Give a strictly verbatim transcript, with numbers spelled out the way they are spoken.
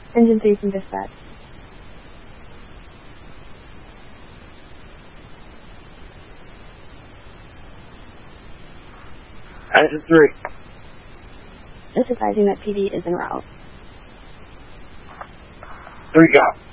Engine three from dispatch. Engine three. Just advising that P D is en route. Three, go.